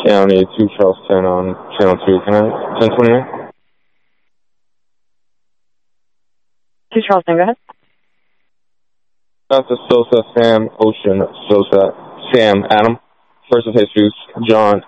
County, 2 Charles 10 on channel 2. Can I, 1029? 2 Charles 10, go ahead. Dr. Sosa, Sam, Ocean, Sosa, Sam, Adam, First of Jesus, John,